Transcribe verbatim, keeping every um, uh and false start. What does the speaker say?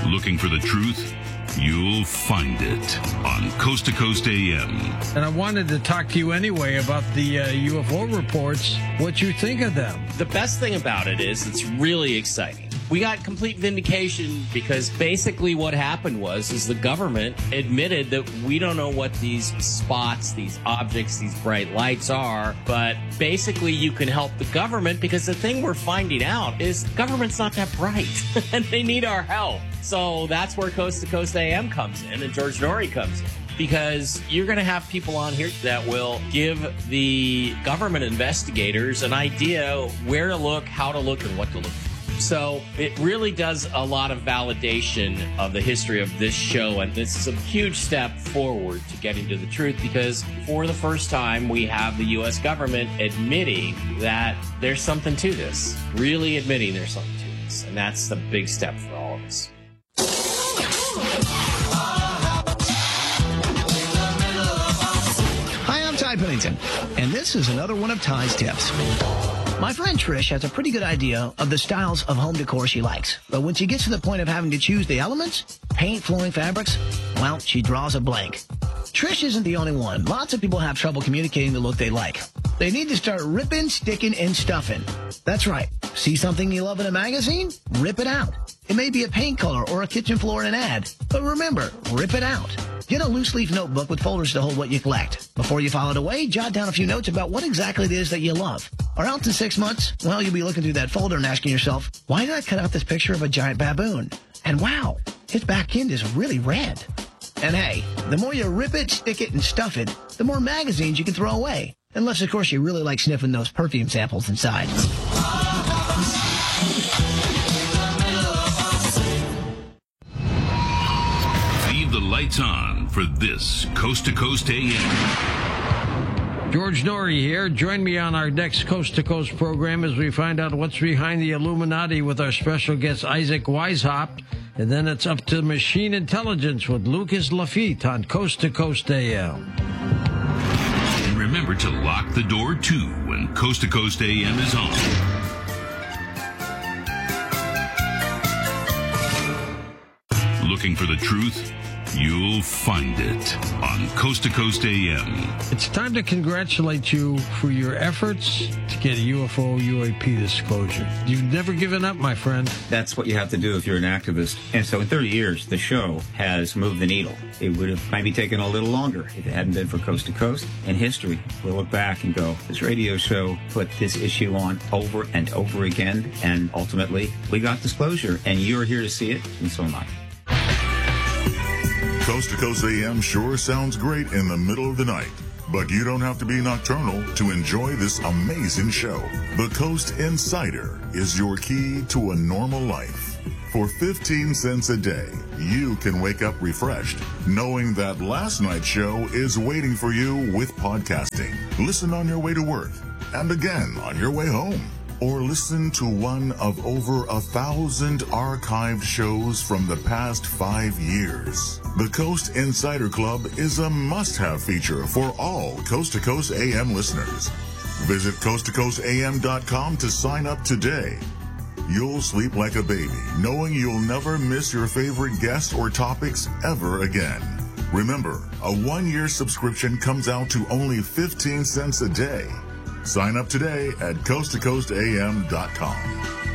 Looking for the truth? You'll find it on Coast to Coast A M. And I wanted to talk to you anyway about the uh, U F O reports, what you think of them. The best thing about it is it's really exciting. We got complete vindication because basically what happened was is the government admitted that we don't know what these spots, these objects, these bright lights are, but basically you can help the government because the thing we're finding out is the government's not that bright and they need our help. So that's where Coast to Coast A M comes in and George Noory comes in. Because you're going to have people on here that will give the government investigators an idea where to look, how to look, and what to look for. So it really does a lot of validation of the history of this show, and this is a huge step forward to getting to the truth because for the first time we have the U S government admitting that there's something to this, really admitting there's something to this, and that's the big step for all of us. Hi, I'm Ty Pennington, and this is another one of Ty's tips. My friend Trish has a pretty good idea of the styles of home decor she likes. But when she gets to the point of having to choose the elements, paint, flooring, fabrics, well, she draws a blank. Trish isn't the only one. Lots of people have trouble communicating the look they like. They need to start ripping, sticking, and stuffing. That's right. See something you love in a magazine? Rip it out. It may be a paint color or a kitchen floor in an ad. But remember, rip it out. Get a loose leaf notebook with folders to hold what you collect. Before you file it away, jot down a few notes about what exactly it is that you love. Or else in six months, well, you'll be looking through that folder and asking yourself, why did I cut out this picture of a giant baboon? And wow, his back end is really red. And hey, the more you rip it, stick it, and stuff it, the more magazines you can throw away. Unless, of course, you really like sniffing those perfume samples inside. Leave the lights on for this Coast to Coast A M. George Noory here. Join me on our next Coast to Coast program as we find out what's behind the Illuminati with our special guest Isaac Weishaupt. And then it's up to machine intelligence with Lucas Lafitte on Coast to Coast A M. And remember to lock the door, too, when Coast to Coast A M is on. Looking for the truth? You'll find it on Coast to Coast A M. It's time to congratulate you for your efforts to get a U F O U A P disclosure. You've never given up, my friend. That's what you have to do if you're an activist. And so in thirty years, the show has moved the needle. It would have maybe taken a little longer if it hadn't been for Coast to Coast. In history, we'll look back and go, this radio show put this issue on over and over again, and ultimately, we got disclosure, and you're here to see it, and so am I. Coast to Coast A M sure sounds great in the middle of the night, but you don't have to be nocturnal to enjoy this amazing show. The Coast Insider is your key to a normal life. For fifteen cents a day, you can wake up refreshed, knowing that last night's show is waiting for you with podcasting. Listen on your way to work, and again on your way home. Or listen to one of over a thousand archived shows from the past five years. The Coast Insider Club is a must-have feature for all Coast to Coast A M listeners. Visit coast to coast a m dot com to sign up today. You'll sleep like a baby, knowing you'll never miss your favorite guests or topics ever again. Remember, a one-year subscription comes out to only fifteen cents a day. Sign up today at coast to coast a m dot com.